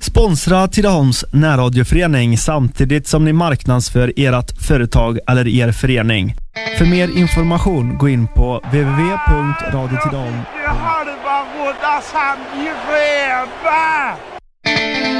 Sponsra Tidaholms närradioförening samtidigt som ni marknadsför ert företag eller er förening. För mer information gå in på www.radiotidahom.